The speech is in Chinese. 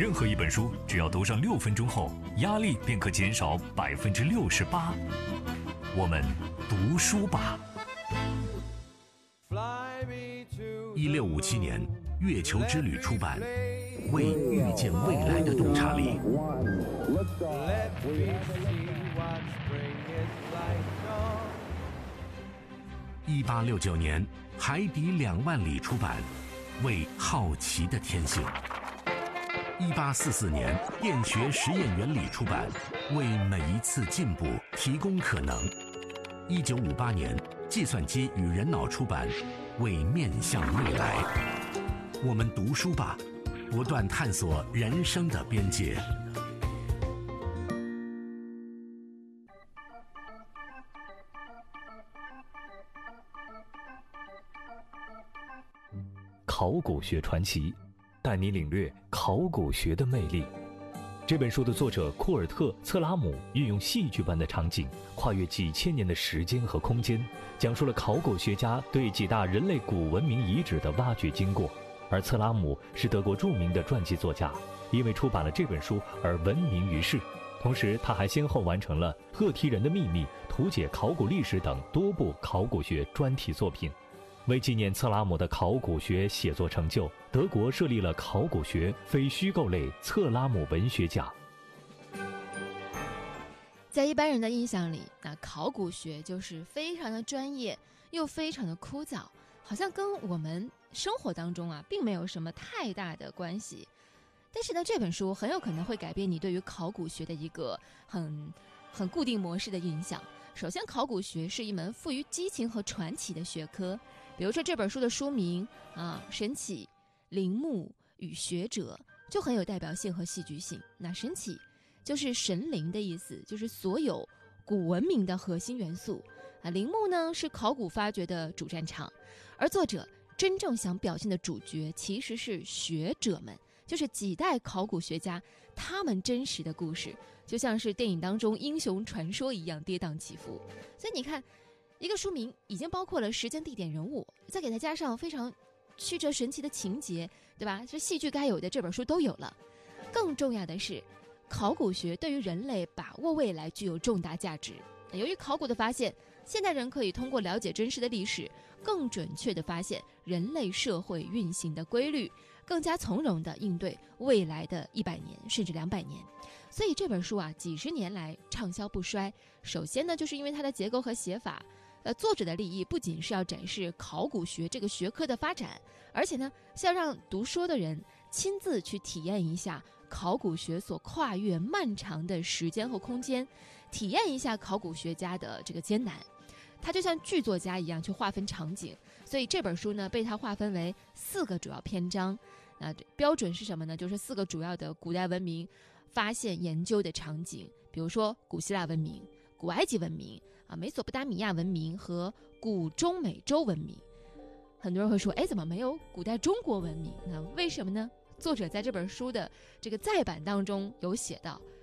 任何一本书只要读上6分钟后，压力便可减少68%。我们读书吧。1657年，月球之旅出版，为预见未来的洞察力。1869年，海底2万里出版，为好奇的天性。1844年，电学实验原理出版，为每一次进步提供可能。1958年，计算机与人脑出版，为面向未来。我们读书吧，不断探索人生的边界。 考古学传奇，带你领略考古学的魅力。这本书的作者库尔特·策拉姆运用戏剧般的场景，跨越几千年的时间和空间，讲述了考古学家对几大人类古文明遗址的挖掘经过。而策拉姆是德国著名的传记作家，因为出版了这本书而闻名于世。同时，他还先后完成了《赫梯人的秘密》《图解考古历史》等多部考古学专题作品。为纪念策拉姆的考古学写作成就，德国设立了考古学非虚构类策拉姆文学奖。 在一般人的印象里，那考古学就是非常的专业，又非常的枯燥，好像跟我们生活当中并没有什么太大的关系。但是呢，这本书很有可能会改变你对于考古学的一个很固定模式的印象。首先，考古学是一门富于激情和传奇的学科。比如说这本书的书名神起、陵墓与学者就很有代表性和戏剧性。那神起就是神灵的意思，就是所有古文明的核心元素陵墓呢是考古发掘的主战场，而作者真正想表现的主角其实是学者们，就是几代考古学家他们真实的故事，就像是电影当中英雄传说一样跌宕起伏。所以你看，一个书名已经包括了时间、地点、人物，再给它加上非常曲折神奇的情节，对吧？这戏剧该有的这本书都有了。更重要的是，考古学对于人类把握未来具有重大价值。由于考古的发现，现代人可以通过了解真实的历史，更准确地发现人类社会运行的规律，更加从容地应对未来的100年甚至200年。所以这本书几十年来畅销不衰。首先呢，就是因为它的结构和写法，作者的立意不仅是要展示考古学这个学科的发展，而且呢，是要让读书的人亲自去体验一下考古学所跨越漫长的时间和空间，体验一下考古学家的这个艰难。他就像剧作家一样去划分场景，所以这本书呢被他划分为4个主要篇章。那标准是什么呢？就是4个主要的古代文明发现研究的场景，比如说古希腊文明、古埃及文明美索不达米亚文明和古中美洲文明。很多人会说，怎么没有古代中国文明呢？为什么呢？作者在这本书的这个再版当中有写到，